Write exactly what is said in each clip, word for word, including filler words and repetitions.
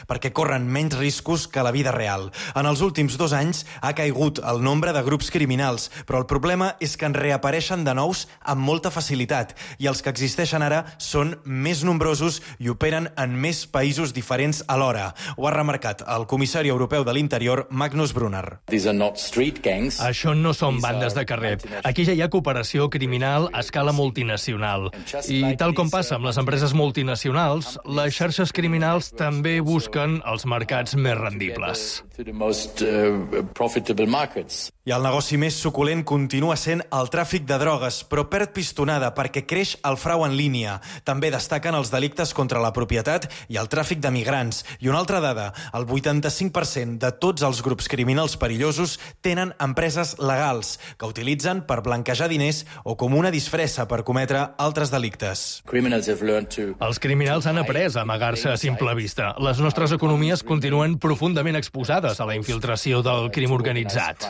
perquè corren menys riscos que la vida real. En els últims dos anys ha caigut el nombre de grups criminals, però el problema és que en reapareixen de nous amb molta facilitat i els que existeixen ara són més nombrosos i operen en més països diferents alhora. Ho ha remarcat el comissari europeu de l'Interior, Magnus Brunner. Això no són bandes de carrer. Aquí ja hi ha cooperació criminal a escala multinacional. I tal com passa amb les empreses multinacionals, les xarxes criminals també busquen els mercats més rendibles. I el negoci més suculent continua sent el tràfic de drogues, però perd pistonada perquè creix el frau en línia. També destaquen els delictes contra la propietat i el tràfic de migrants. I una altra dada, el vuitanta-cinc per cent de tots els grups criminals perillosos tenen empreses legals que utilitzen per blanquejar diners o com una disfressa per cometre altres delictes. Els criminals han après a amagar-se a simple vista. Les nostres economies continuen profundament exposades a la infiltració del crim organitzat.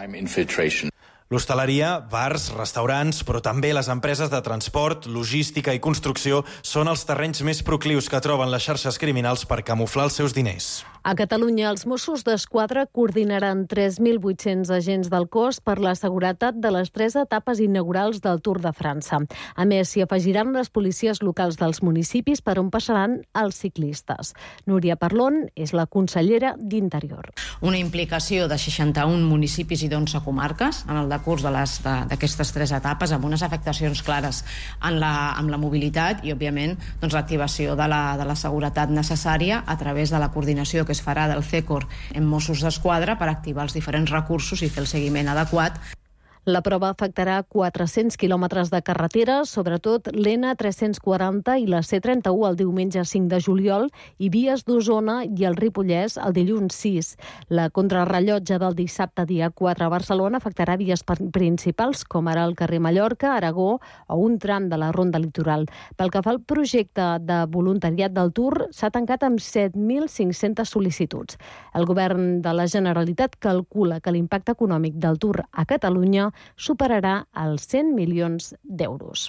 L'hostaleria, bars, restaurants, però també les empreses de transport, logística i construcció són els terrenys més proclius que troben les xarxes criminals per camuflar els seus diners. A Catalunya, els Mossos d'Esquadra coordinaran tres mil vuit-cents agents del cos per la seguretat de les tres etapes inaugurals del Tour de França. A més, s'hi afegiran les policies locals dels municipis per on passaran els ciclistes. Núria Parlon és la consellera d'Interior. Una implicació de seixanta-un municipis i d'onze comarques en el decurs d'aquestes tres etapes, amb unes afectacions clares en la, en la mobilitat i, òbviament, doncs, l'activació de la, de la seguretat necessària a través de la coordinació que es farà del C E C O R en Mossos d'Esquadra per activar els diferents recursos i fer el seguiment adequat. La prova afectarà quatre-cents quilòmetres de carretera, sobretot l'N tres-cents quaranta i la C trenta-u el diumenge cinc de juliol i vies d'Osona i el Ripollès el dilluns sis. La contrarrellotge del dissabte dia quatre a Barcelona afectarà vies principals com ara el carrer Mallorca, Aragó o un tram de la Ronda Litoral. Pel que fa al projecte de voluntariat del Tour, s'ha tancat amb set mil cinc-centes sol·licituds. El govern de la Generalitat calcula que l'impacte econòmic del Tour a Catalunya superarà els cent milions d'euros.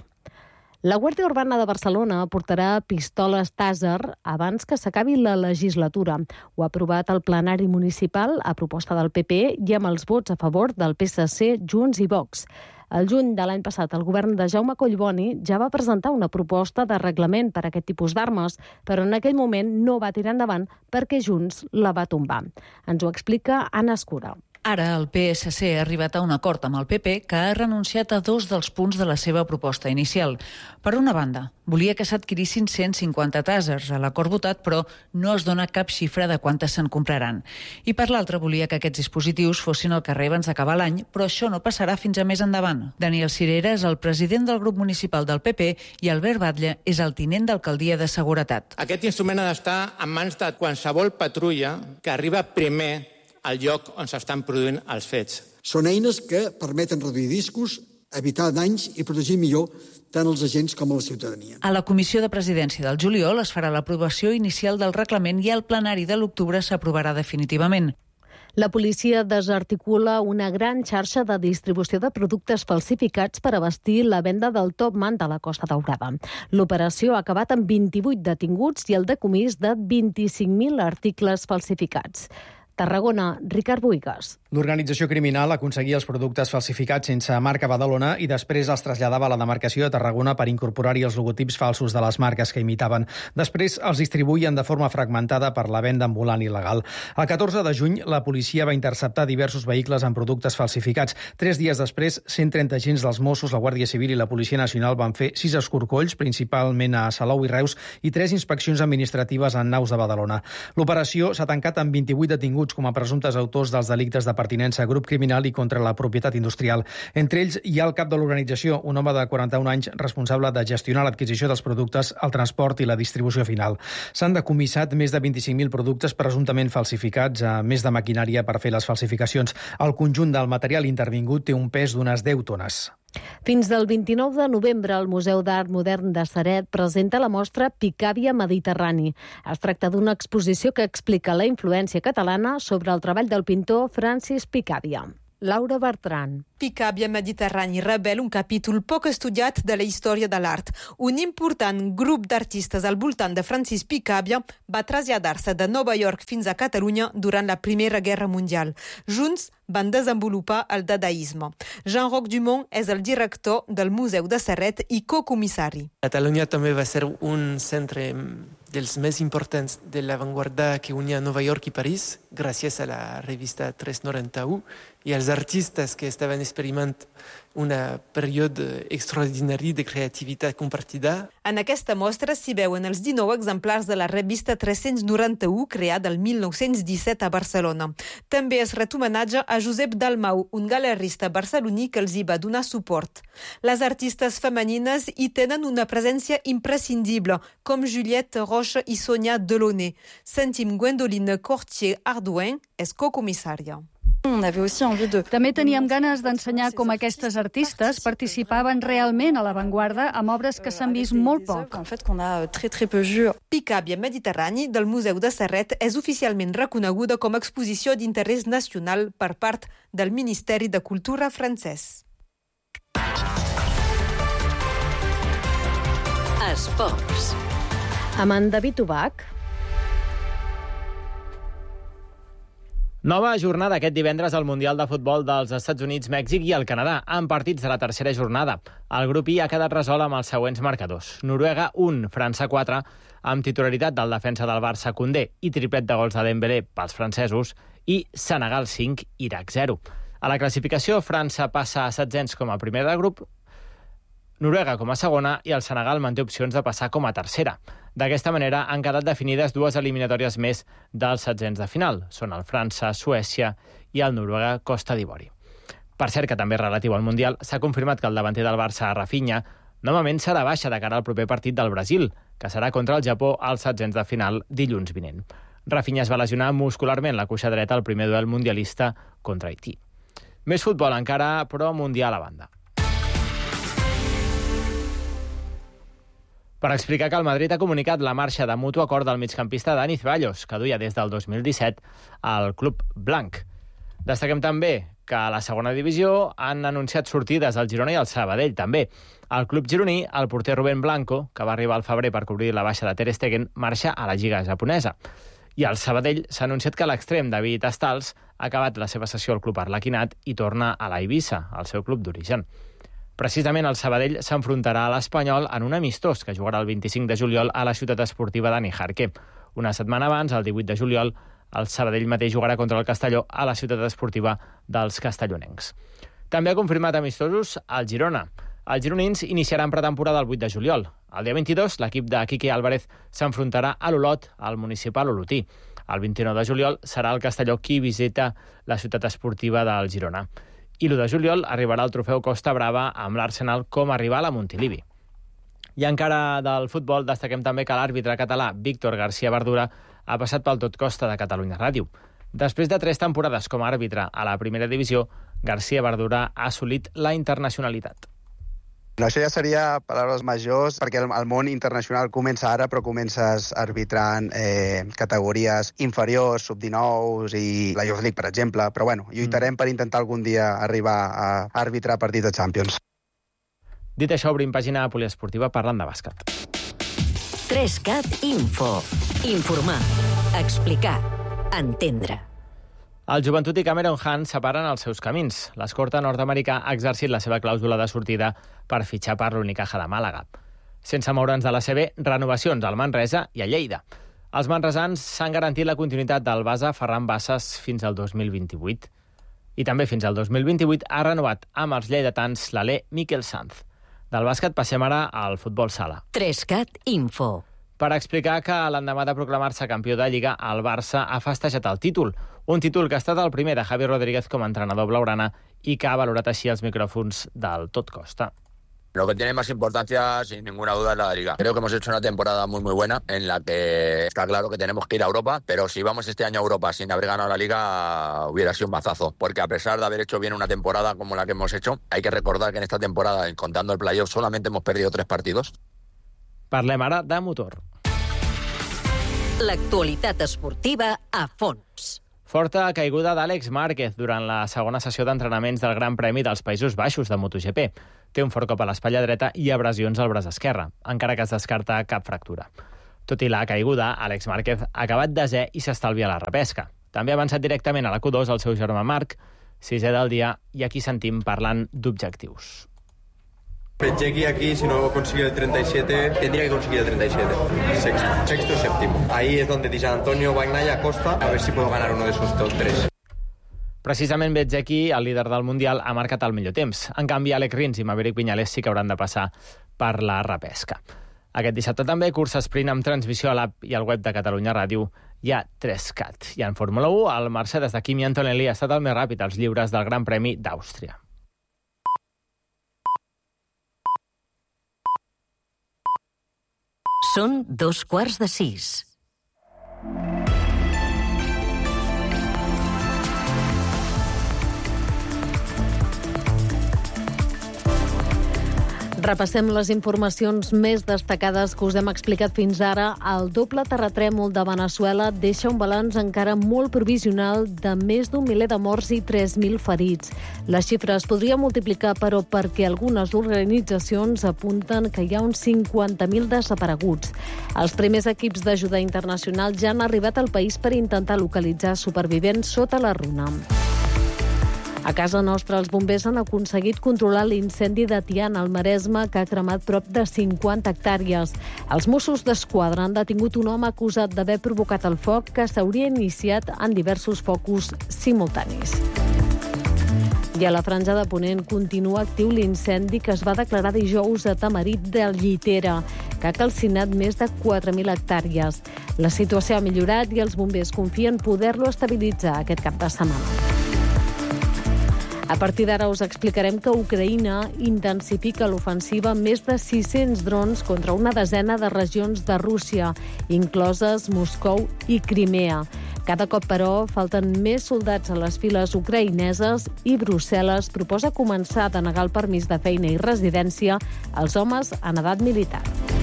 La Guàrdia Urbana de Barcelona portarà pistoles Taser abans que s'acabi la legislatura. Ho ha aprovat el plenari municipal a proposta del P P i amb els vots a favor del P S C, Junts i Vox. El juny de l'any passat, el govern de Jaume Collboni ja va presentar una proposta de reglament per a aquest tipus d'armes, però en aquell moment no va tirar endavant perquè Junts la va tombar. Ens ho explica Anna Escura. Ara el P S C ha arribat a un acord amb el P P que ha renunciat a dos dels punts de la seva proposta inicial. Per una banda, volia que s'adquirissin cent cinquanta tasers a l'acord votat, però no es dona cap xifra de quantes se'n compraran. I per l'altra, volia que aquests dispositius fossin al carrer abans d'acabar l'any, però això no passarà fins a més endavant. Daniel Cirera és el president del grup municipal del P P i Albert Batlle és el tinent d'alcaldia de Seguretat. Aquest instrument ha d'estar en mans de qualsevol patrulla que arriba primer al lloc on s'estan produint els fets. Són eines que permeten reduir riscos, evitar danys i protegir millor tant els agents com a la ciutadania. A la Comissió de Presidència del juliol es farà l'aprovació inicial del reglament i al plenari de l'octubre s'aprovarà definitivament. La policia desarticula una gran xarxa de distribució de productes falsificats per abastir la venda del Top Man de la Costa Daurada. L'operació ha acabat amb vint-i-vuit detinguts i el decomís de vint-i-cinc mil articles falsificats. Tarragona, Ricard Boigas. L'organització criminal aconseguia els productes falsificats sense marca Badalona i després els traslladava a la demarcació de Tarragona per incorporar-hi els logotips falsos de les marques que imitaven. Després els distribuïen de forma fragmentada per la venda ambulant il·legal. El catorze de juny, la policia va interceptar diversos vehicles amb productes falsificats. Tres dies després, cent trenta agents dels Mossos, la Guàrdia Civil i la Policia Nacional van fer sis escorcolls, principalment a Salou i Reus, i tres inspeccions administratives en naus de Badalona. L'operació s'ha tancat amb vint-i-vuit detinguts com a presumptes autors dels delictes de pertinença a grup criminal i contra la propietat industrial. Entre ells hi ha el cap de l'organització, un home de quaranta-un anys responsable de gestionar l'adquisició dels productes, el transport i la distribució final. S'han decomissat més de vint-i-cinc mil productes presumptament falsificats, a més de maquinària per fer les falsificacions. El conjunt del material intervingut té un pes d'unes deu tones. Fins del vint-i-nou de novembre, el Museu d'Art Modern de Ceret presenta la mostra Picàvia Mediterrani. Es tracta d'una exposició que explica la influència catalana sobre el treball del pintor Francis Picàvia. Laura Bertran. Picabia Mediterrani revela un capítol poc estudiat de la història de l'art. Un important grup d'artistes al voltant de Francis Picabia va traslladar-se de Nova York fins a Catalunya durant la Primera Guerra Mundial. Junts van desenvolupar el dadaisme. Jean-Roch Dumont és el director del Museu de Serret i cocomissari. Catalunya també va ser un centre dels més importants de l'avantguarda que unia Nova York i París, gràcies a la revista tres noranta-u, i els artistes que estaven experimentant un període extraordinari de creativitat compartida. En aquesta mostra s'hi veuen els dinou exemplars de la revista tres-cents noranta-u, creada el mil nou-cents disset a Barcelona. També es ret homenatge a Josep Dalmau, un galerista barceloní que els hi va donar suport. Les artistes femenines hi tenen una presència imprescindible, com Juliette Roche i Sonia Delaunay. Sentim Gwendoline Cortier-Ardouin, és cocomissària. També teníem ganes d'ensenyar com aquestes artistes participaven realment a l'avantguarda amb obres que s'han vist molt poc. Picabia Mediterrani del Museu de Serret és oficialment reconeguda com a exposició d'interès nacional per part del Ministeri de Cultura francès. Esports. Amb en David Ubach. Nova jornada aquest divendres al Mundial de Futbol dels Estats Units, Mèxic i el Canadà, amb partits de la tercera jornada. El grup I ha quedat resolt amb els següents marcadors. Noruega un, França quatre, amb titularitat del defensa del Barça Koundé i triplet de gols de Dembélé pels francesos, i Senegal cinc, Iraq zero. A la classificació, França passa a setzents com a primer de grup, Noruega com a segona i el Senegal manté opcions de passar com a tercera. D'aquesta manera han quedat definides dues eliminatòries més dels setzents de final. Són el França-Suècia i el Noruega-Costa d'Ivori. Per cert, que també relatiu al Mundial, s'ha confirmat que el davanter del Barça, Rafinha, novament serà baixa de cara al proper partit del Brasil, que serà contra el Japó als setzents de final dilluns vinent. Rafinha es va lesionar muscularment la cuixa dreta al primer duel mundialista contra Haití. Més futbol encara, però Mundial a banda. Per explicar que el Madrid ha comunicat la marxa de mutu acord del migcampista Dani Ceballos, que duia des del dos mil disset al club blanc. Destaquem també que a la segona divisió han anunciat sortides al Girona i al Sabadell, també. Al club gironí, el porter Rubén Blanco, que va arribar al febrer per cobrir la baixa de Ter Stegen, marxa a la lliga japonesa. I al Sabadell s'ha anunciat que l'extrem David Astals ha acabat la seva sessió al club arlequinat i torna a la Eivissa, al seu club d'origen. Precisament el Sabadell s'enfrontarà a l'Espanyol en un amistós que jugarà el vint-i-cinc de juliol a la ciutat esportiva Dani Jarque. Una setmana abans, el divuit de juliol, el Sabadell mateix jugarà contra el Castelló a la ciutat esportiva dels castellonencs. També ha confirmat amistosos al Girona. Els gironins iniciaran pretemporada el vuit de juliol. El dia vint-i-dos, l'equip de Quique Álvarez s'enfrontarà a l'Olot, al municipal olotí. El vint-i-nou de juliol serà el Castelló qui visita la ciutat esportiva del Girona. I l'u de juliol arribarà el trofeu Costa Brava amb l'Arsenal com a rival a Montilivi. I encara del futbol destaquem també que l'àrbitre català Víctor García Verdura ha passat pel Tot Costa de Catalunya Ràdio. Després de tres temporades com a àrbitre a la primera divisió, García Verdura ha assolit la internacionalitat. No, això ja seria paraules majors, perquè el, el món internacional comença ara, però comences arbitrant eh, categories inferiors, sub dinou i la Youth League, per exemple. Però bueno, lluitarem mm. per intentar algun dia arribar a arbitrar partits de Champions. Dit això, obrim pàgina poliesportiva parlant de bàsquet. tres cat Info. Informar, explicar, entendre. El Joventut i Cameron Hunt separen els seus camins. L'escorta nord-americà ha exercit la seva clàusula de sortida per fitxar per l'Unicaja de Màlaga. Sense moure'ns de la C B, renovacions al Manresa i a Lleida. Els manresans s'han garantit la continuïtat del base Ferran Bassas fins al dos mil vint-i-vuit. I també fins al dos mil vint-i-vuit ha renovat amb els lleidatans l'alè Miquel Sanz. Del bàsquet passem ara al futbol sala. tres cat Info. Per explicar que l'endemà de proclamar-se campió de Lliga, el Barça ha festejat el títol. Un títol que ha estat el primer de Javi Rodríguez com a entrenador blaugrana i que ha valorat així els micròfons del Tot Costa. Lo que tiene más importancia, sin ninguna duda, es la Liga. Creo que hemos hecho una temporada muy muy buena en la que está claro que tenemos que ir a Europa, pero si vamos este año a Europa sin haber ganado la Liga hubiera sido un mazazo, porque a pesar de haber hecho bien una temporada como la que hemos hecho, hay que recordar que en esta temporada, contando el playoff, solamente hemos perdido tres partidos. Parlem ara de motor. L'actualitat esportiva a fons. Forta caiguda d'Àlex Márquez durant la segona sessió d'entrenaments del Gran Premi dels Països Baixos de MotoGP. Té un fort cop a l'espatlla dreta i abrasions al braç esquerre, encara que es descarta cap fractura. Tot i la caiguda, Àlex Márquez ha acabat desè i s'estalvia la repesca. També ha avançat directament a la Q dos el seu germà Marc, sisè del dia, i aquí sentim parlant d'objectius. Pechegui aquí, si no consigue el treinta y siete, tendría que conseguir el treinta y siete. Sexto, sexto o séptimo. Ahí es donde Di Antonio, Bagnaia, Costa, a ver si puedo ganar uno de esos top tres. Precisament Bezzecchi, el líder del Mundial, ha marcat el millor temps. En canvi, Alex Rins i Maverick Viñales sí que hauran de passar per la repesca. Aquest dissabte també, cursa sprint amb transmissió a l'app i al web de Catalunya Ràdio, hi ha tres cat. I en Fórmula u, el Mercedes de Kimi Antonelli ha estat el més ràpid als lliures del Gran Premi d'Àustria. Són dos quarts de sis. Repassem les informacions més destacades que us hem explicat fins ara. El doble terratrèmol de Veneçuela deixa un balanç encara molt provisional de més d'un miler de morts i tres mil ferits. La xifra es podria multiplicar, però perquè algunes organitzacions apunten que hi ha uns cinquanta mil desapareguts. Els primers equips d'ajuda internacional ja han arribat al país per intentar localitzar supervivents sota la runa. A casa nostra, els bombers han aconseguit controlar l'incendi de Tiana, al Maresme, que ha cremat prop de cinquanta hectàrees. Els Mossos d'Esquadra han detingut un home acusat d'haver provocat el foc, que s'hauria iniciat en diversos focus simultanis. I a la Franja de Ponent continua actiu l'incendi que es va declarar dijous a Tamarit de Llitera, que ha calcinat més de quatre mil hectàrees. La situació ha millorat i els bombers confien poder-lo estabilitzar aquest cap de setmana. A partir d'ara us explicarem que Ucraïna intensifica l'ofensiva amb més de sis-cents drons contra una desena de regions de Rússia, incloses Moscou i Crimea. Cada cop, però, falten més soldats a les files ucraïneses i Brussel·les proposa començar a denegar el permís de feina i residència als homes en edat militar.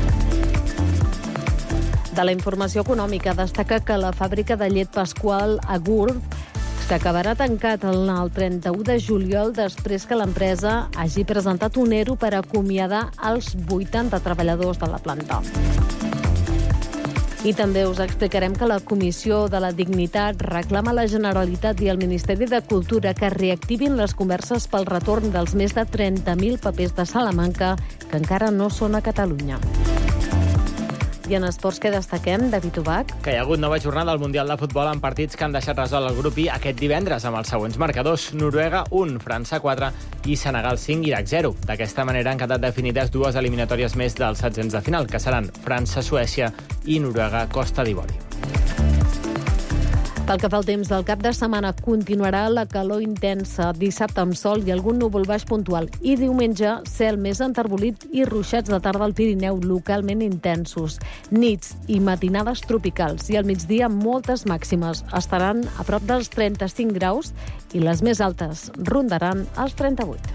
De la informació econòmica destaca que la fàbrica de llet Pasqual a Gurb s'acabarà tancat el trenta-u de juliol després que l'empresa hagi presentat un ERO per acomiadar els vuitanta treballadors de la planta. I també us explicarem que la Comissió de la Dignitat reclama a la Generalitat i al Ministeri de Cultura que reactivin les converses pel retorn dels més de trenta mil papers de Salamanca que encara no són a Catalunya. I en esports que destaquem, David Ubach? Que hi ha hagut nova jornada al Mundial de Futbol amb partits que han deixat resolt el grup I aquest divendres amb els següents marcadors. Noruega un, França quatre i Senegal cinc, Iraq zero. D'aquesta manera han quedat definides dues eliminatòries més dels setzents de final, que seran França-Suècia i Noruega-Costa d'Ivori. Pel que fa al temps, del cap de setmana continuarà la calor intensa, dissabte amb sol i algun núvol baix puntual, i diumenge cel més enterbolit i ruixats de tarda al Pirineu localment intensos. Nits i matinades tropicals i al migdia moltes màximes. Estaran a prop dels trenta-cinc graus i les més altes rondaran els trenta-vuit.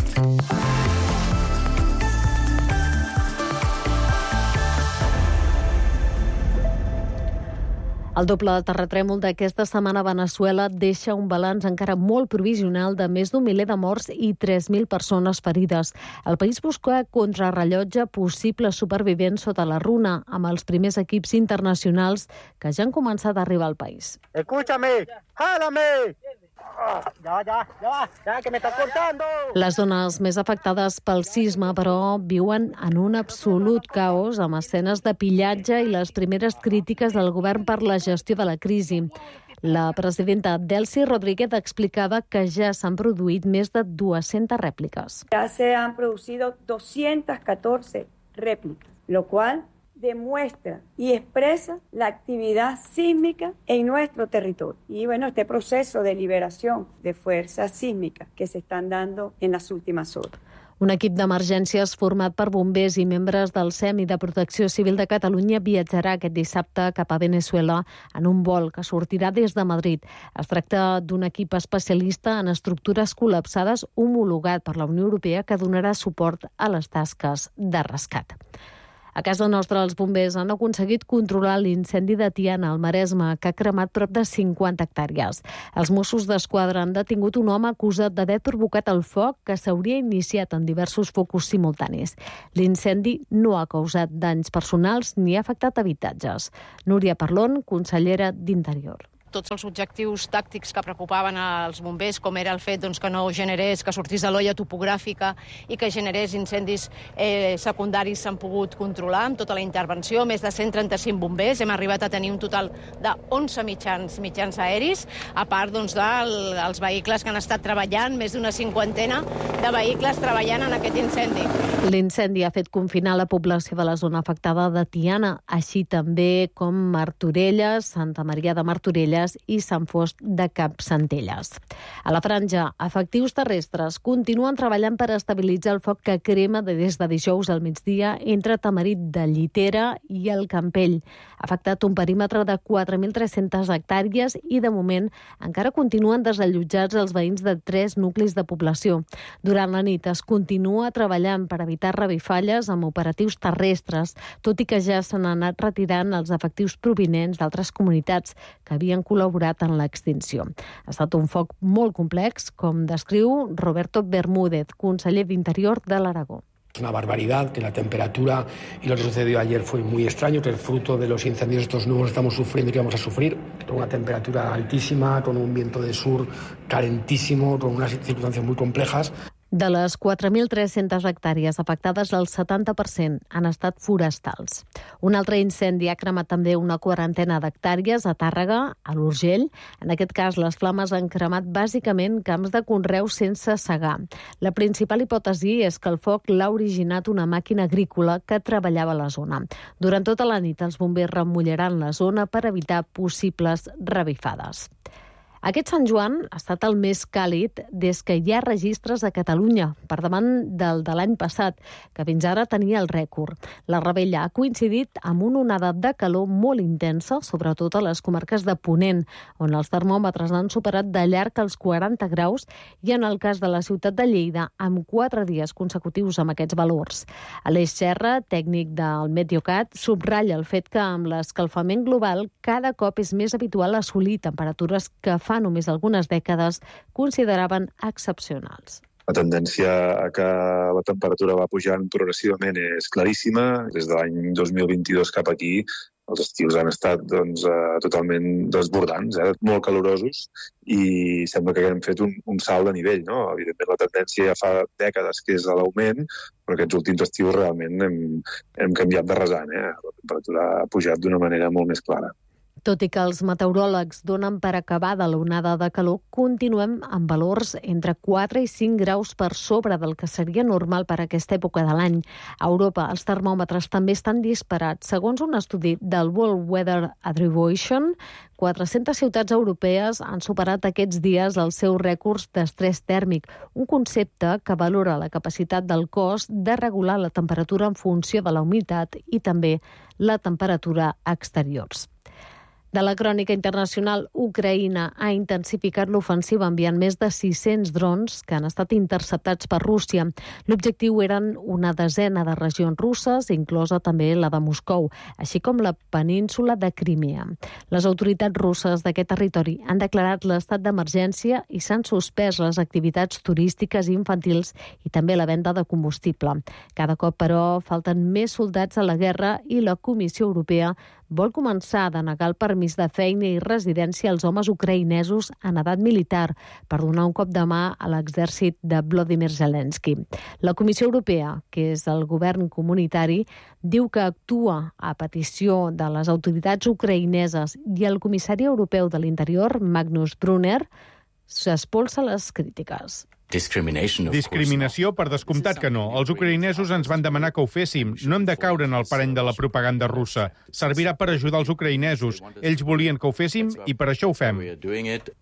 El doble terratrèmol d'aquesta setmana a Veneçuela deixa un balanç encara molt provisional de més d'un miler de morts i tres mil persones ferides. El país busca contrarrellotge possibles supervivents sota la runa, amb els primers equips internacionals que ja han començat a arribar al país. Escúchame, jálame. Ja, ja, ja, ja, que me está cortando. Les zones més afectades pel sisme, però, viuen en un absolut caos, amb escenes de pillatge i les primeres crítiques del govern per la gestió de la crisi. La presidenta Delcy Rodríguez explicava que ja s'han produït més de dues-centes rèpliques. Ja se han producido doscientas catorce réplicas, lo cual demuestra y expresa la actividad sísmica en nuestro territorio. Y bueno, este proceso de liberación de fuerzas sísmicas que se están dando en las últimas horas. Un equip d'emergències format per bombers i membres del S E M i de Protecció Civil de Catalunya viatjarà aquest dissabte cap a Veneçuela en un vol que sortirà des de Madrid. Es tracta d'un equip especialista en estructures col·lapsades homologat per la Unió Europea que donarà suport a les tasques de rescat. A casa nostra, els bombers han aconseguit controlar l'incendi de Tiana, al Maresme, que ha cremat prop de cinquanta hectàrees. Els Mossos d'Esquadra han detingut un home acusat d'haver provocat el foc que s'hauria iniciat en diversos focus simultanis. L'incendi no ha causat danys personals ni ha afectat habitatges. Núria Parlon, consellera d'Interior. Tots els objectius tàctics que preocupaven als bombers, com era el fet doncs, que no generés, que sortís de l'olla topogràfica i que generés incendis eh, secundaris, s'han pogut controlar amb tota la intervenció. Més de cent trenta-cinc bombers. Hem arribat a tenir un total de onze mitjans, mitjans aeris, a part doncs, dels vehicles que han estat treballant, més d'una cinquantena de vehicles treballant en aquest incendi. L'incendi ha fet confinar la població de la zona afectada de Tiana, així també com Martorelles, Santa Maria de Martorelles i Sant Fost de Campsentelles. A la franja, efectius terrestres continuen treballant per estabilitzar el foc que crema des de dijous al migdia entre Tamarit de Llitera i el Campell. Ha afectat un perímetre de quatre mil tres-centes hectàrees i, de moment, encara continuen desallotjats els veïns de tres nuclis de població. Durant la nit es continua treballant per evitar revifalles amb operatius terrestres, tot i que ja s'han anat retirant els efectius provinents d'altres comunitats que havien col·laborat en l'extinció. Ha estat un foc molt complex, com descriu Roberto Bermúdez, conseller d'Interior de l'Aragó. Es una barbaridad que la temperatura y lo que sucedió ayer fue muy extraño, que el fruto de los incendios estos nuevos estamos sufriendo y que vamos a sufrir, con una temperatura altísima, con un viento de sur calentísimo, con unas circunstancias muy complejas. De les quatre mil tres-centes hectàrees afectades, el setanta per cent han estat forestals. Un altre incendi ha cremat també una quarantena d'hectàrees a Tàrrega, a l'Urgell. En aquest cas, les flames han cremat bàsicament camps de conreu sense segar. La principal hipòtesi és que el foc l'ha originat una màquina agrícola que treballava a la zona. Durant tota la nit, els bombers remullaran la zona per evitar possibles revifades. Aquest Sant Joan ha estat el més càlid des que hi ha registres a Catalunya, per davant del de l'any passat, que fins ara tenia el rècord. La revetlla ha coincidit amb una onada de calor molt intensa, sobretot a les comarques de Ponent, on els termòmetres han superat de llarg els quaranta graus, i en el cas de la ciutat de Lleida, amb quatre dies consecutius amb aquests valors. Aleix Serra, tècnic del Meteocat, subratlla el fet que amb l'escalfament global cada cop és més habitual assolir temperatures que fa només algunes dècades consideraven excepcionals. La tendència a que la temperatura va pujant progressivament és claríssima. Des de l'any dos mil vint-i-dos cap aquí, els estius han estat doncs, eh, totalment desbordants, eh, molt calorosos, i sembla que hem fet un, un salt de nivell. No? Evidentment, la tendència ja fa dècades que és a l'augment, però aquests últims estius realment hem, hem canviat de rasant. Eh? La temperatura ha pujat d'una manera molt més clara. Tot i que els meteoròlegs donen per acabada l'onada de calor, continuem amb valors entre quatre i cinc graus per sobre del que seria normal per a aquesta època de l'any. A Europa, els termòmetres també estan disparats. Segons un estudi del World Weather Attribution, quatre-centes ciutats europees han superat aquests dies els seus rècords d'estrès tèrmic, un concepte que valora la capacitat del cos de regular la temperatura en funció de la humitat i també la temperatura exteriors. De la crònica internacional, Ucraïna ha intensificat l'ofensiva enviant més de sis-cents drons que han estat interceptats per Rússia. L'objectiu eren una desena de regions russes, inclosa també la de Moscou, així com la península de Crimea. Les autoritats russes d'aquest territori han declarat l'estat d'emergència i s'han suspès les activitats turístiques i infantils i també la venda de combustible. Cada cop, però, falten més soldats a la guerra i la Comissió Europea vol començar a denegar el permís de feina i residència als homes ucraïnesos en edat militar per donar un cop de mà a l'exèrcit de Volodymyr Zelensky. La Comissió Europea, que és el govern comunitari, diu que actua a petició de les autoritats ucraïneses i el comissari europeu de l'Interior, Magnus Brunner, s'espolsa les crítiques. Discriminació, per descomptat que no. Els ucraïnesos ens van demanar que ho féssim. No hem de caure en el parany de la propaganda russa. Servirà per ajudar els ucraïnesos. Ells volien que ho féssim i per això ho fem.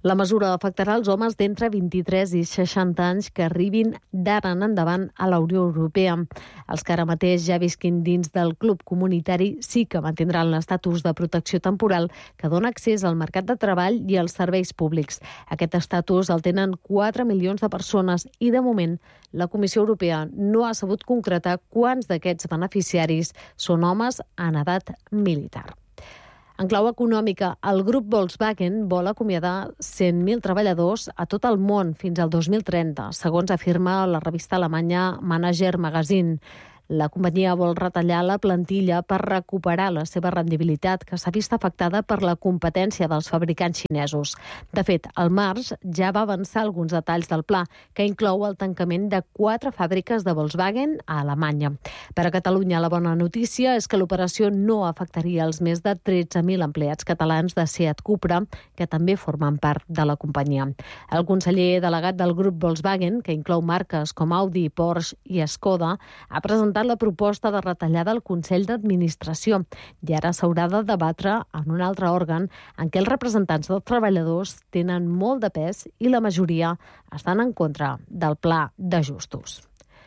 La mesura afectarà els homes d'entre vint-i-tres i seixanta anys que arribin d'ara en endavant a la Unió Europea. Els que ara mateix ja visquin dins del club comunitari sí que mantindran l'estatus de protecció temporal que dona accés al mercat de treball i als serveis públics. Aquest estatus el tenen quatre milions de persones i, de moment, la Comissió Europea no ha sabut concretar quants d'aquests beneficiaris són homes en edat militar. En clau econòmica, el grup Volkswagen vol acomiadar cent mil treballadors a tot el món fins al dos mil trenta, segons afirma la revista alemanya Manager Magazine. La companyia vol retallar la plantilla per recuperar la seva rendibilitat, que s'ha vist afectada per la competència dels fabricants xinesos. De fet, al març ja va avançar alguns detalls del pla, que inclou el tancament de quatre fàbriques de Volkswagen a Alemanya. Per a Catalunya, la bona notícia és que l'operació no afectaria els més de tretze mil empleats catalans de Seat Cupra, que també formen part de la companyia. El conseller delegat del grup Volkswagen, que inclou marques com Audi, Porsche i Skoda, ha presentat la proposta de retallada al Consell d'Administració i ara s'haurà de debatre en un altre òrgan en què els representants dels treballadors tenen molt de pes i la majoria estan en contra del pla d'ajustos.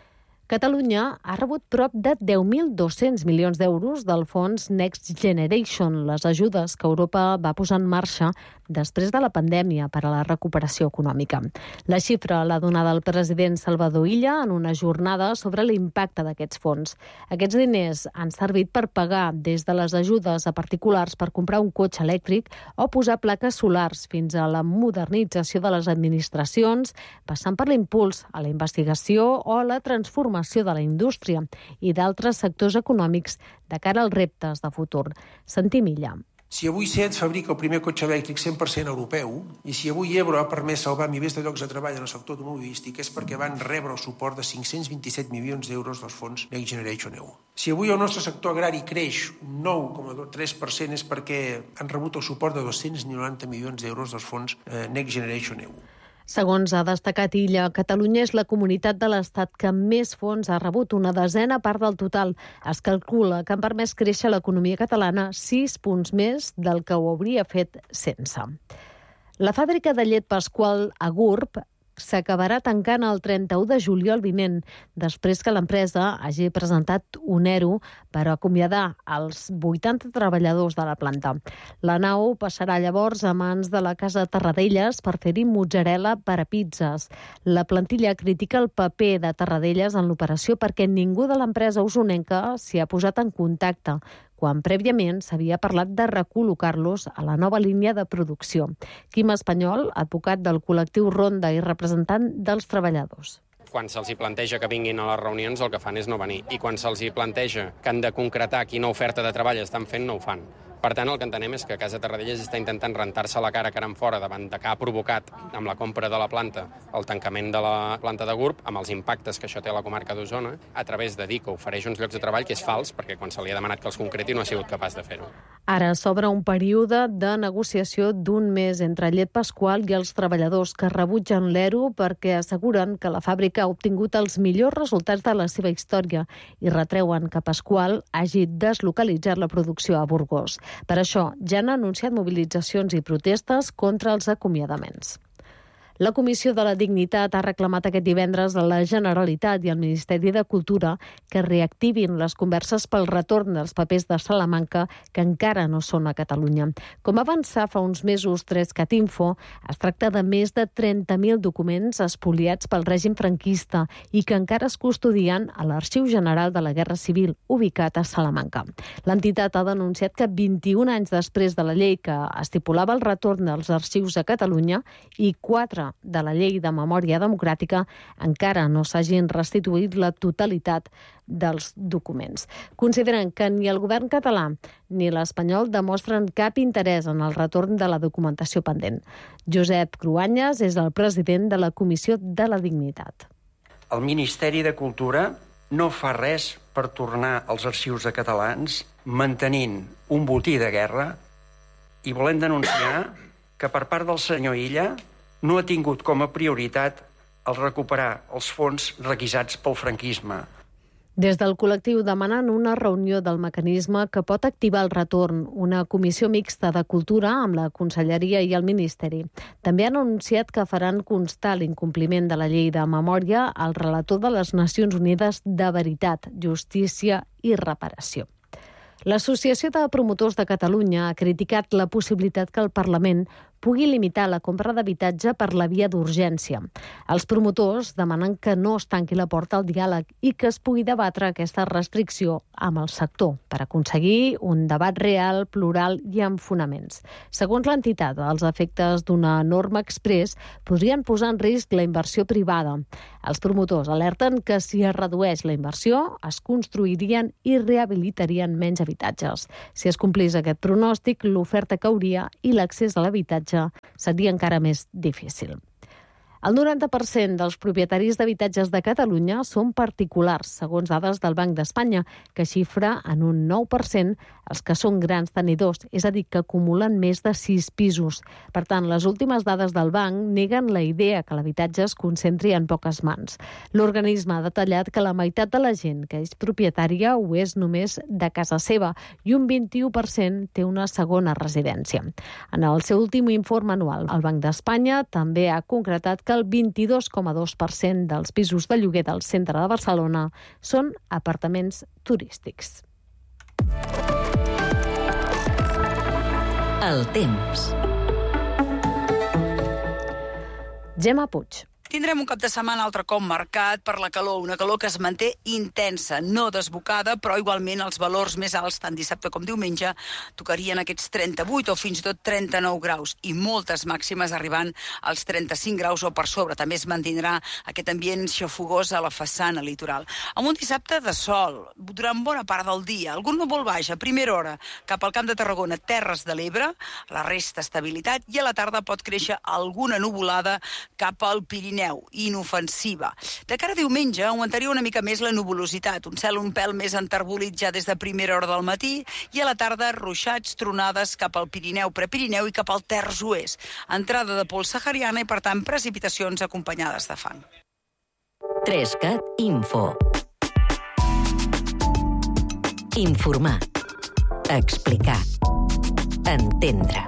Catalunya ha rebut prop de deu mil dos-cents milions d'euros del fons Next Generation, les ajudes que Europa va posar en marxa després de la pandèmia per a la recuperació econòmica. La xifra l'ha donada el president Salvador Illa en una jornada sobre l'impacte d'aquests fons. Aquests diners han servit per pagar des de les ajudes a particulars per comprar un cotxe elèctric o posar plaques solars fins a la modernització de les administracions, passant per l'impuls a la investigació o la transformació de la indústria i d'altres sectors econòmics de cara als reptes de futur. Sentim Illa. Si avui Seat fabrica el primer cotxe elèctric cent per cent europeu i si avui Ebro ha permès salvar milers de llocs de treball en el sector automobilístic és perquè van rebre el suport de cinc-cents vint-i-set milions d'euros dels fons Next Generation E U. Si avui el nostre sector agrari creix un nou coma tres per cent és perquè han rebut el suport de dos-cents noranta milions d'euros dels fons Next Generation E U. Segons ha destacat Illa, Catalunya és la comunitat de l'Estat que més fons ha rebut, una desena part del total. Es calcula que han permès créixer l'economia catalana sis punts més del que ho hauria fet sense. La fàbrica de llet Pasqual a Gurb s'acabarà tancant el trenta-u de juliol vinent, després que l'empresa hagi presentat un E R O per acomiadar els vuitanta treballadors de la planta. La nau passarà llavors a mans de la Casa Tarradellas per fer-hi mozzarella per a pizzas. La plantilla critica el paper de Tarradellas en l'operació perquè ningú de l'empresa usonenca s'hi ha posat en contacte, quan prèviament s'havia parlat de recol·locar-los a la nova línia de producció. Quim Espanyol, advocat del col·lectiu Ronda i representant dels treballadors. Quan se'ls planteja que vinguin a les reunions, el que fan és no venir. I quan se'ls planteja que han de concretar quina oferta de treball estan fent, no ho fan. Per tant, el que entenem és que Casa Tarradellas està intentant rentar-se la cara cara en fora davant de que ha provocat, amb la compra de la planta, el tancament de la planta de Gurb, amb els impactes que això té a la comarca d'Osona, a través de dir que ofereix uns llocs de treball, que és fals, perquè quan se li ha demanat que els concreti no ha sigut capaç de fer-ho. Ara s'obre un període de negociació d'un mes entre Llet Pasqual i els treballadors que rebutgen l'E R O perquè asseguren que la fàbrica ha obtingut els millors resultats de la seva història i retreuen que Pasqual hagi deslocalitzat la producció a Burgos. Per això, ja han anunciat mobilitzacions i protestes contra els acomiadaments. La Comissió de la Dignitat ha reclamat aquest divendres a la Generalitat i al Ministeri de Cultura que reactivin les converses pel retorn dels papers de Salamanca que encara no són a Catalunya. Com va avançar fa uns mesos Trescatinfo, es tracta de més de trenta mil documents espoliats pel règim franquista i que encara es custodien a l'Arxiu General de la Guerra Civil, ubicat a Salamanca. L'entitat ha denunciat que vint-i-un anys després de la llei que estipulava el retorn dels arxius a Catalunya i quatre de la Llei de Memòria Democràtica encara no s'hagin restituït la totalitat dels documents. Consideren que ni el govern català ni l'espanyol demostren cap interès en el retorn de la documentació pendent. Josep Cruanyes és el president de la Comissió de la Dignitat. El Ministeri de Cultura no fa res per tornar als arxius de catalans mantenint un botí de guerra i volem denunciar que per part del senyor Illa no ha tingut com a prioritat el recuperar els fons requisats pel franquisme. Des del col·lectiu demanen una reunió del mecanisme que pot activar el retorn, una comissió mixta de cultura amb la Conselleria i el Ministeri. També han anunciat que faran constar l'incompliment de la llei de memòria al relator de les Nacions Unides de Veritat, Justícia i Reparació. L'Associació de Promotors de Catalunya ha criticat la possibilitat que el Parlament pugui limitar la compra d'habitatge per la via d'urgència. Els promotors demanen que no es tanqui la porta al diàleg i que es pugui debatre aquesta restricció amb el sector per aconseguir un debat real, plural i amb fonaments. Segons l'entitat, els efectes d'una norma exprés podrien posar en risc la inversió privada. Els promotors alerten que si es redueix la inversió, es construirien i rehabilitarien menys habitatges. Si es complís aquest pronòstic, l'oferta cauria i l'accés a l'habitatge seria encara més difícil. El noranta per cent dels propietaris d'habitatges de Catalunya són particulars, segons dades del Banc d'Espanya, que xifra en un nou per cent els que són grans tenidors, és a dir, que acumulen més de sis pisos. Per tant, les últimes dades del banc neguen la idea que l'habitatge es concentri en poques mans. L'organisme ha detallat que la meitat de la gent que és propietària ho és només de casa seva i un vint-i-u per cent té una segona residència. En el seu últim informe anual, el Banc d'Espanya també ha concretat que que el vint-i-dos coma dos per cent dels pisos de lloguer del centre de Barcelona són apartaments turístics. El temps. Gemma Puig. Tindrem un cap de setmana altre cop marcat per la calor, una calor que es manté intensa, no desbocada, però igualment els valors més alts, tant dissabte com diumenge, tocarien aquests trenta-vuit o fins i tot trenta-nou graus i moltes màximes arribant als trenta-cinc graus o per sobre. També es mantindrà aquest ambient xafogós a la façana litoral. Amb un dissabte de sol, durant bona part del dia, algun núvol baix a primera hora cap al Camp de Tarragona, Terres de l'Ebre, la resta estabilitat i a la tarda pot créixer alguna nuvolada cap al Pirineu, inofensiva. De cara a diumenge augmentaria una mica més la nuvolositat, un cel un pèl més enterbolit ja des de primera hora del matí i a la tarda ruixats, tronades cap al Pirineu, Prepirineu i cap al terç oest. Entrada de pols sahariana i, per tant, precipitacions acompanyades de fang. Trescat Info. Informar. Explicar. Entendre.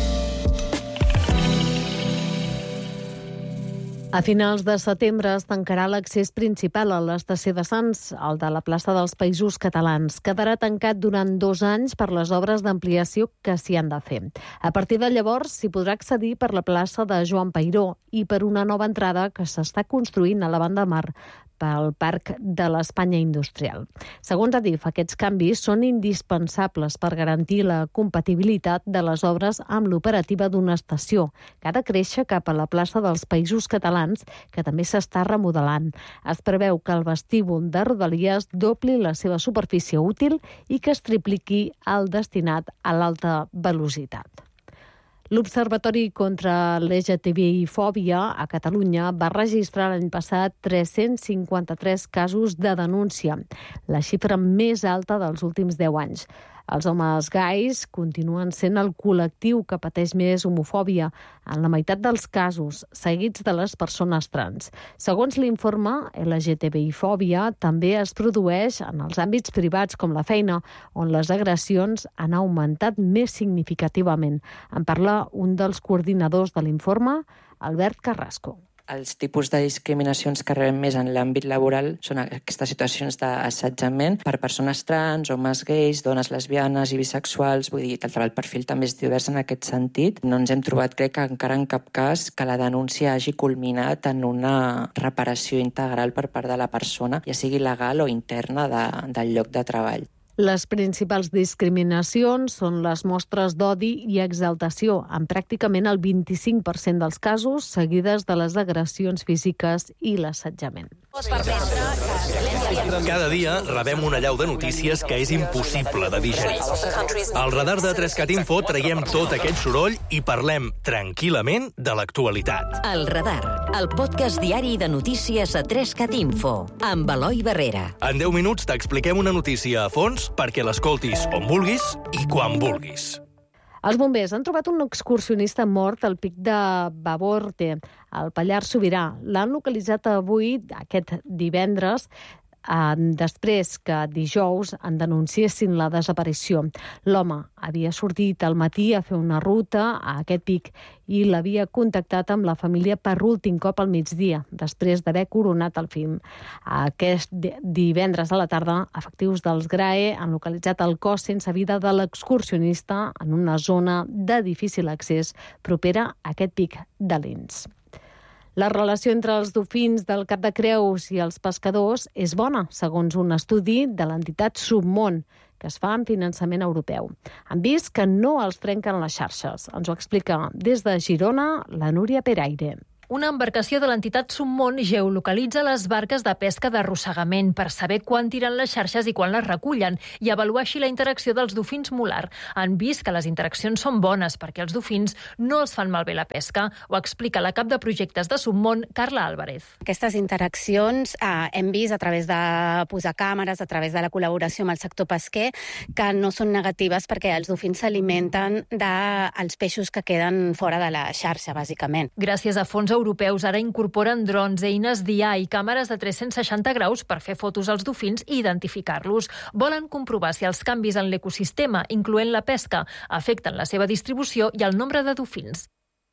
A finals de setembre es tancarà l'accés principal a l'estació de Sants, el de la plaça dels Països Catalans. Quedarà tancat durant dos anys per les obres d'ampliació que s'hi han de fer. A partir de llavors s'hi podrà accedir per la plaça de Joan Peiró i per una nova entrada que s'està construint a la banda mar pel Parc de l'Espanya Industrial. Segons Adif, aquests canvis són indispensables per garantir la compatibilitat de les obres amb l'operativa d'una estació, que ha de créixer cap a la plaça dels Països Catalans, que també s'està remodelant. Es preveu que el vestíbul de Rodalies dobli la seva superfície útil i que es tripliqui el destinat a l'alta velocitat. L'Observatori contra l'L G T B I-fòbia a Catalunya va registrar l'any passat tres-cents cinquanta-tres casos de denúncia, la xifra més alta dels últims deu anys. Els homes gais continuen sent el col·lectiu que pateix més homofòbia, en la meitat dels casos, seguits de les persones trans. Segons l'informe, L G T B I-fòbia també es produeix en els àmbits privats com la feina, on les agressions han augmentat més significativament. En parla un dels coordinadors de l'informe, Albert Carrasco. Els tipus de discriminacions que rebem més en l'àmbit laboral són aquestes situacions d'assetjament per persones trans, homes gais, dones lesbianes i bisexuals. Vull dir que el perfil també és divers en aquest sentit. No ens hem trobat, crec, que encara en cap cas que la denúncia hagi culminat en una reparació integral per part de la persona, ja sigui legal o interna de, del lloc de treball. Les principals discriminacions són les mostres d'odi i exaltació, en pràcticament el vint-i-cinc per cent dels casos, seguides de les agressions físiques i l'assetjament. Cada dia rebem una allau de notícies que és impossible de digerir. Al radar de Trescat Info traiem tot aquest soroll i parlem tranquil·lament de l'actualitat. El radar, el podcast diari de notícies a Trescat Info, amb Eloi Barrera. En deu minuts t'expliquem una notícia a fons perquè l'escoltis on vulguis i quan vulguis. Els bombers han trobat un excursionista mort al pic de Baborte, al Pallars Sobirà. L'han localitzat avui, aquest divendres, després que dijous en denunciessin la desaparició. L'home havia sortit al matí a fer una ruta a aquest pic i l'havia contactat amb la família per últim cop al migdia, després d'haver coronat el film. Aquest divendres a la tarda, efectius dels G R A E han localitzat el cos sense vida de l'excursionista en una zona de difícil accés propera a aquest pic de Lins. La relació entre els dofins del Cap de Creus i els pescadors és bona, segons un estudi de l'entitat Submón, que es fa amb finançament europeu. Han vist que no els trenquen les xarxes. Ens ho explica des de Girona la Núria Peraire. Una embarcació de l'entitat Submón geolocalitza les barques de pesca d'arrossegament per saber quan tiren les xarxes i quan les recullen i avaluar així la interacció dels dofins molar. Han vist que les interaccions són bones perquè els dofins no els fan malbé la pesca. Ho explica la cap de projectes de Submón, Carla Álvarez. Aquestes interaccions eh, hem vist a través de posar càmeres, a través de la col·laboració amb el sector pesquer, que no són negatives perquè els dofins s'alimenten dels peixos que queden fora de la xarxa, bàsicament. Gràcies a fons europeus ara incorporen drons, eines d'I A i càmeres de tres-cents seixanta graus per fer fotos als dofins i identificar-los. Volen comprovar si els canvis en l'ecosistema, incloent la pesca, afecten la seva distribució i el nombre de dofins.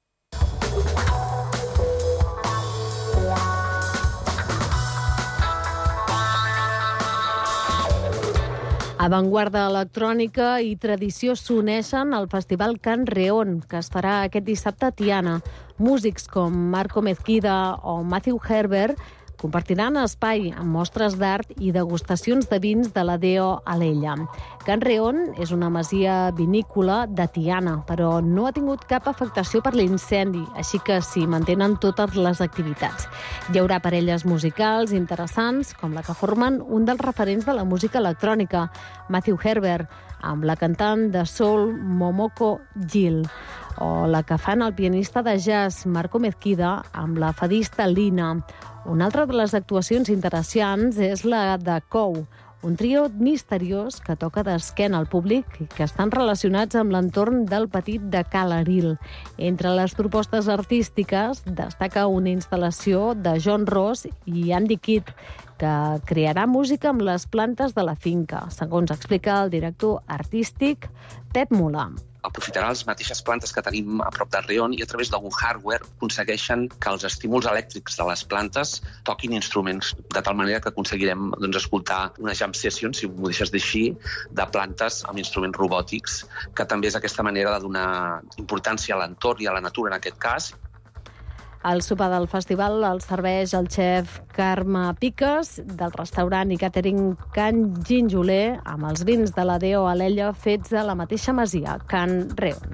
Avantguarda electrònica i tradició s'uneixen al Festival Can Reon, que es farà aquest dissabte a Tiana. Músics com Marco Mezquida o Matthew Herbert compartiran espai amb mostres d'art i degustacions de vins de la Deo Alella. Can Reon és una masia vinícola de Tiana, però no ha tingut cap afectació per l'incendi, així que s'hi mantenen totes les activitats. Hi haurà parelles musicals interessants, com la que formen un dels referents de la música electrònica, Matthew Herbert, amb la cantant de soul Momoko Gill, o la que fan el pianista de jazz Marco Mezquida amb la fadista Lina. Una altra de les actuacions interessants és la de Cou, un trio misteriós que toca d'esquena al públic i que estan relacionats amb l'entorn del petit de Calaril. Entre les propostes artístiques destaca una instal·lació de John Ross i Andy Kidd, que crearà música amb les plantes de la finca, segons explica el director artístic Pep Mulà. Aprofitaran les mateixes plantes que tenim a prop del Rion i a través d'algun hardware aconsegueixen que els estímuls elèctrics de les plantes toquin instruments, de tal manera que aconseguirem doncs, escoltar una jam session, si m'ho deixes dir així, de plantes amb instruments robòtics, que també és aquesta manera de donar importància a l'entorn i a la natura en aquest cas. El sopar del festival el serveix el xef Carme Piques del restaurant i catering Can Ginjoler amb els vins de la Deo Alella fets a la mateixa masia, Can Reon.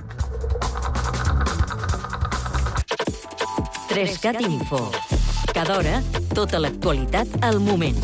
Trescat Info. Cada hora, tota l'actualitat al moment.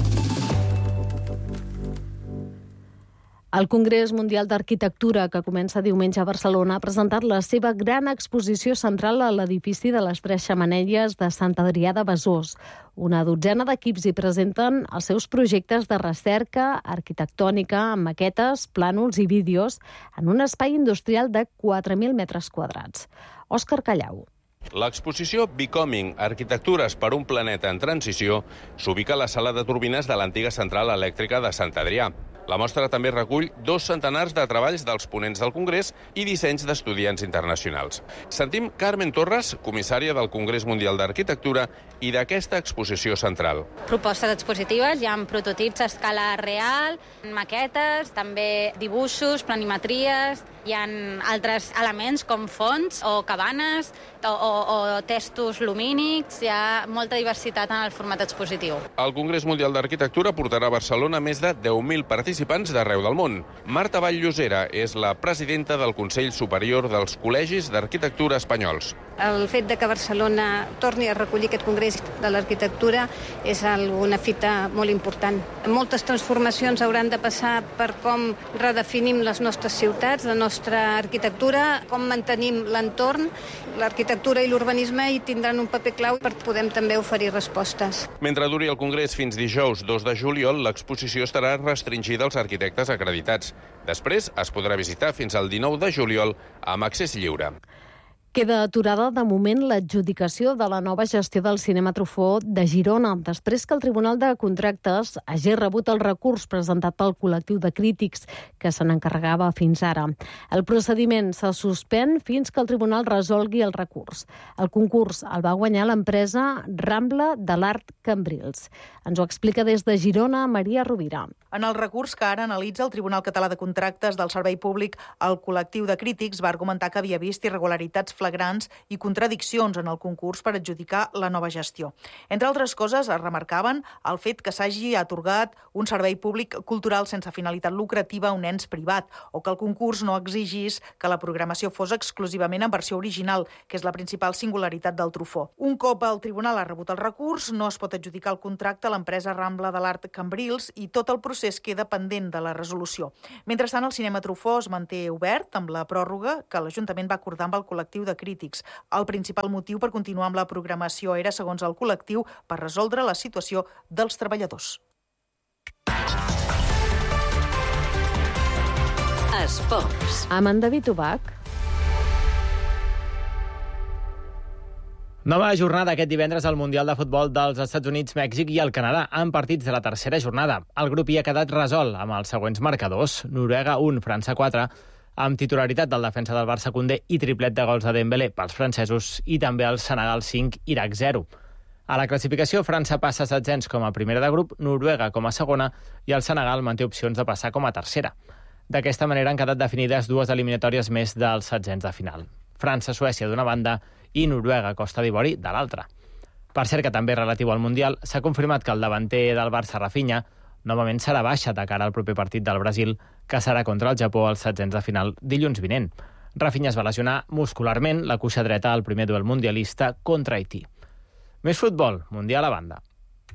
El Congrés Mundial d'Arquitectura, que comença diumenge a Barcelona, ha presentat la seva gran exposició central a l'edifici de les Tres Xemeneies de Sant Adrià de Besòs. Una dotzena d'equips hi presenten els seus projectes de recerca arquitectònica amb maquetes, plànols i vídeos en un espai industrial de quatre mil metres quadrats. Òscar Callau. L'exposició Becoming, Arquitectures per un planeta en transició, s'ubica a la sala de turbines de l'antiga central elèctrica de Sant Adrià. La mostra també recull dos centenars de treballs dels ponents del Congrés i dissenys d'estudiants internacionals. Sentim Carmen Torres, comissària del Congrés Mundial d'Arquitectura i d'aquesta exposició central. Propostes expositives, hi ha prototips a escala real, maquetes, també dibuixos, planimetries, hi ha altres elements com fonts o cabanes o, o, o textos lumínics, hi ha molta diversitat en el format expositiu. El Congrés Mundial d'Arquitectura portarà a Barcelona més de deu mil participants d'arreu del món. Marta Vall-Llosera és la presidenta del Consell Superior dels Col·legis d'Arquitectura Espanyols. El fet de que Barcelona torni a recollir aquest Congrés de l'Arquitectura és una fita molt important. Moltes transformacions hauran de passar per com redefinim les nostres ciutats, la nostra arquitectura, com mantenim l'entorn. L'arquitectura i l'urbanisme hi tindran un paper clau per poder també oferir respostes. Mentre duri el Congrés fins dijous dos de juliol, l'exposició estarà restringida als arquitectes acreditats. Després es podrà visitar fins al dinou de juliol amb accés lliure. Queda aturada de moment l'adjudicació de la nova gestió del Cinema Truffaut de Girona, després que el Tribunal de Contractes hagi rebut el recurs presentat pel col·lectiu de crítics que se n'encarregava fins ara. El procediment se suspèn fins que el Tribunal resolgui el recurs. El concurs el va guanyar l'empresa Rambla de l'Art Cambrils. Ens ho explica des de Girona Maria Rovira. En el recurs que ara analitza el Tribunal Català de Contractes del Servei Públic, el col·lectiu de crítics va argumentar que havia vist irregularitats flagrants i contradiccions en el concurs per adjudicar la nova gestió. Entre altres coses, es remarcaven el fet que s'hagi atorgat un servei públic cultural sense finalitat lucrativa a un ens privat o que el concurs no exigís que la programació fos exclusivament en versió original, que és la principal singularitat del Truffaut. Un cop el tribunal ha rebut el recurs, no es pot adjudicar el contracte a l'empresa Rambla de l'Art Cambrils i tot el procés queda pendent de la resolució. Mentrestant, el Cinema Truffaut es manté obert amb la pròrroga que l'Ajuntament va acordar amb el col·lectiu de crítics. El principal motiu per continuar amb la programació era, segons el col·lectiu, per resoldre la situació dels treballadors. Esports. Amb en David Ubach. Nova jornada aquest divendres al Mundial de Futbol dels Estats Units, Mèxic i el Canadà, amb partits de la tercera jornada. El grup hi ha quedat resolt amb els següents marcadors: Noruega un, França quatre, amb titularitat del defensa del Barça Koundé i triplet de gols de Dembélé pels francesos, i també el Senegal cinc, Iraq zero. A la classificació, França passa setzents com a primera de grup, Noruega com a segona i el Senegal manté opcions de passar com a tercera. D'aquesta manera han quedat definides dues eliminatòries més dels setzents de final. França-Suècia d'una banda i Noruega-Costa d'Ivori de l'altra. Per cert, que també relatiu al Mundial, s'ha confirmat que el davanter del Barça, Rafinha, novament serà baixa de cara al proper partit del Brasil, que serà contra el Japó als setzents de final dilluns vinent. Rafinha es va lesionar muscularment la cuixa dreta al primer duel mundialista contra Haití. Més futbol, Mundial a banda.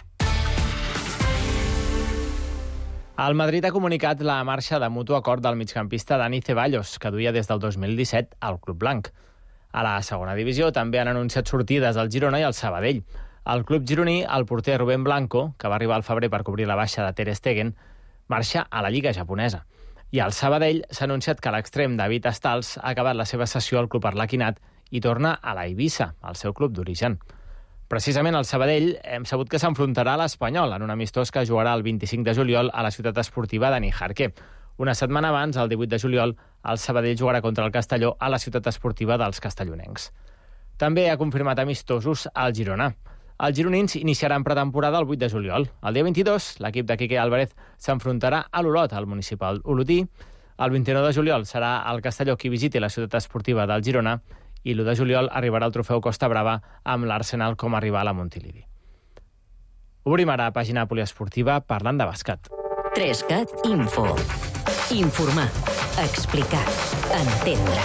El Madrid ha comunicat la marxa de mutu acord del migcampista Dani Ceballos, que duia des del dos mil disset al Club Blanc. A la segona divisió també han anunciat sortides al Girona i al Sabadell. Al club gironí, el porter Rubén Blanco, que va arribar al febrer per cobrir la baixa de Ter Stegen, marxa a la Lliga japonesa. I al Sabadell s'ha anunciat que l'extrem David Stals ha acabat la seva sessió al club arlequinat i torna a la Eivissa, el seu club d'origen. Precisament al Sabadell hem sabut que s'enfrontarà a l'Espanyol en un amistós que jugarà el vint-i-cinc de juliol a la ciutat esportiva de Nijarque. Una setmana abans, el divuit de juliol, el Sabadell jugarà contra el Castelló a la ciutat esportiva dels castellonencs. També ha confirmat amistosos al Girona. Els gironins iniciaran pretemporada el vuit de juliol. El dia vint-i-dos, l'equip de Quique Álvarez s'enfrontarà a l'Olot, al municipal olotí. El vint-i-nou de juliol serà el Castelló qui visiti la ciutat esportiva del Girona i l'u de juliol arribarà el trofeu Costa Brava amb l'Arsenal com a rival a Montilivi. Obrim ara pàgina poliesportiva parlant de bàsquet. Trescat Info. Informar, explicar, entendre.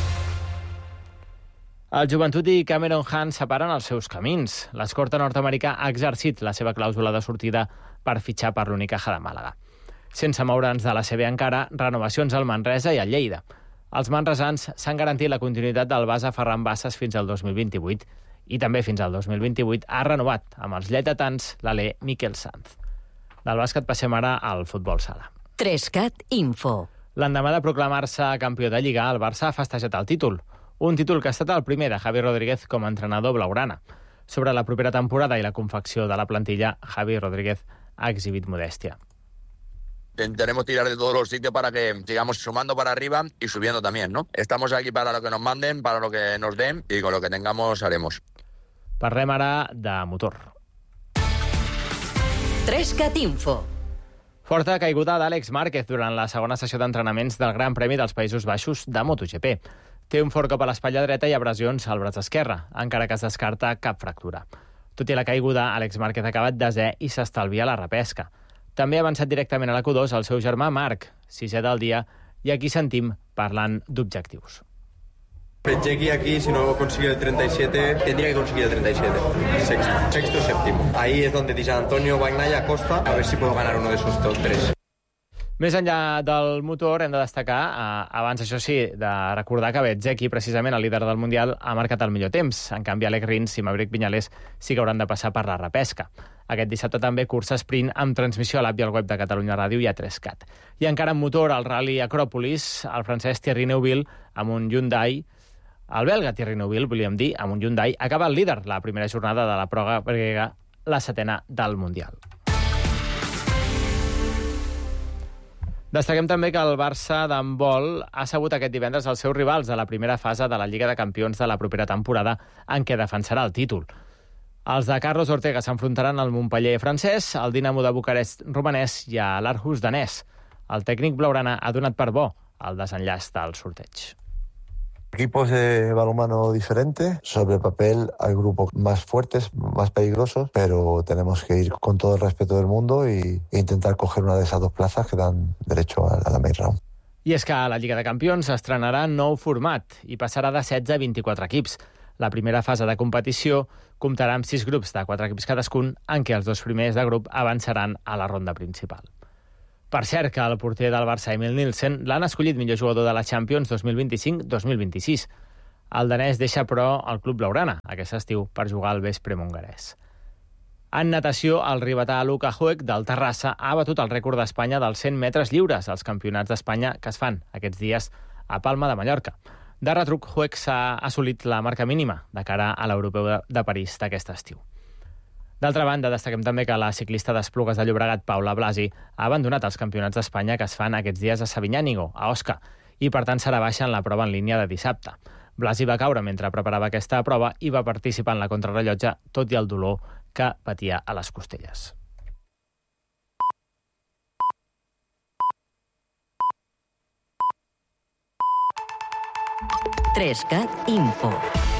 El Joventut i Cameron Hunt separen els seus camins. L'escorta nord-americà ha exercit la seva clàusula de sortida per fitxar per l'Unicaja de Màlaga. Sense moure'ns de la C B encara, renovacions al Manresa i al Lleida. Els manresans s'han garantit la continuïtat del base Ferran Bassas fins al dos mil vint-i-vuit i també fins al dos mil vint-i-vuit ha renovat amb els lleidatans l'alè Miquel Sanz. Del bàsquet passem ara al futbol sala. Trescat Info. L'endemà de proclamar-se campió de Lliga, el Barça ha festejat el títol. Un títol que ha estat el primer de Javi Rodríguez com a entrenador blaugrana. Sobre la propera temporada i la confecció de la plantilla, Javi Rodríguez ha exhibit modèstia. Intentaremos tirar de todos los sitios para que sigamos sumando para arriba y subiendo también, ¿no? Estamos aquí para lo que nos manden, para lo que nos den y con lo que tengamos haremos. Parlem ara de motor. Trescat Info. Forta caiguda d'Àlex Márquez durant la segona sessió d'entrenaments del Gran Premi dels Països Baixos de MotoGP. Té un fort cop a l'espatlla dreta i abrasions al braç esquerre, encara que es descarta cap fractura. Tot i la caiguda, Àlex Márquez ha acabat desè i s'estalvia la repesca. També ha avançat directament a la Q dos el seu germà Marc, sisè del dia, i aquí sentim parlant d'objectius. Jackie aquí, si no consigue el treinta y siete, tendría que conseguir el treinta y siete. Sexto, sexto séptimo. Ahí es donde dice Antonio Bagnaia Costa, a ver si puedo ganar uno de esos top tres. Més enllà del motor, hem de destacar, eh, abans això sí, de recordar que Bezzecchi, precisament el líder del Mundial, ha marcat el millor temps. En canvi, Alec Rins i Maverick Viñales sí que hauran de passar per la repesca. Aquest dissabte també cursa sprint amb transmissió a l'app i al web de Catalunya Ràdio i a Trescat. I encara en motor, al Rally Acròpolis, el francès Thierry Neuville, amb un Hyundai, El belga Thierry Neuville, volíem dir, amb un Hyundai, acaba el líder la primera jornada de la prova grega, la setena del Mundial. Destaquem també que el Barça d'handbol ha sabut aquest divendres els seus rivals de la primera fase de la Lliga de Campions de la propera temporada, en què defensarà el títol. Els de Carlos Ortega s'enfrontaran al Montpellier francès, al Dinamo de Bucarest romanès i a l'Aarhus danès. El tècnic blaugrana ha donat per bo el desenllaç del sorteig. Equipos de balonmano diferentes. Sobre papel hay grupos más fuertes, más peligrosos, pero tenemos que ir con todo el respeto del mundo y, e intentar coger una de esas dos plazas que dan derecho a, a la main round. I és que la Lliga de Campions estrenarà nou format i passarà de setze a vint-i-quatre equips. La primera fase de competició comptarà amb sis grups de quatre equips cadascun, en què els dos primers de grup avançaran a la ronda principal. Per cert, que el porter del Barça, Emil Nielsen, l'han escollit millor jugador de la Champions dos mil vint-i-cinc dos mil vint-i-sis. El danès deixa, però, el club blaugrana aquest estiu per jugar al vespre hongarès. En natació, el ribetà Luka Huek del Terrassa ha batut el rècord d'Espanya dels cent metres lliures als campionats d'Espanya que es fan aquests dies a Palma de Mallorca. De retruc, Huek s'ha assolit la marca mínima de cara a l'Europeu de París d'aquest estiu. D'altra banda, destaquem també que la ciclista d'Esplugues de Llobregat, Paula Blasi, ha abandonat els campionats d'Espanya que es fan aquests dies a Sabinyànigo, a Osca, i per tant serà baixa en la prova en línia de dissabte. Blasi va caure mentre preparava aquesta prova i va participar en la contrarrellotge, tot i el dolor que patia a les costelles. tres cat Info.